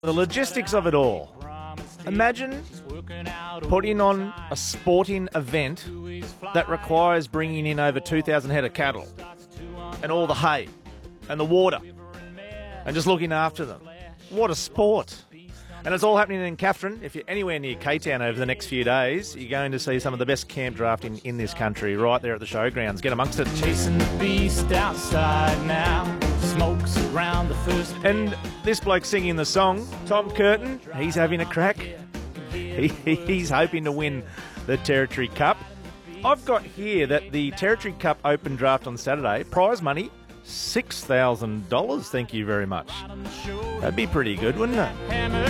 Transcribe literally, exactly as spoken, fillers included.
The logistics of it all. Imagine putting on a sporting event that requires bringing in over two thousand head of cattle and all the hay and the water and just looking after them. What a sport. And it's all happening in Katherine. If you're anywhere near K-Town over the next few days, you're going to see some of the best camp drafting in this country right there at the showgrounds. Get amongst it. Chasing the beast outside now. Smokes around the first. And this bloke singing the song, Tom Curtin, he's having a crack. He, he's hoping to win the Territory Cup. I've got here that the Territory Cup Open Draft on Saturday, prize money, six thousand dollars. Thank you very much. That'd be pretty good, wouldn't it?